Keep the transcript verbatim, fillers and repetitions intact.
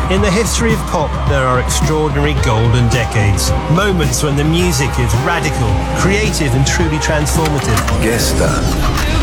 In the history of pop, there are extraordinary golden decades. Moments when the music is radical, creative and truly transformative. Gestern,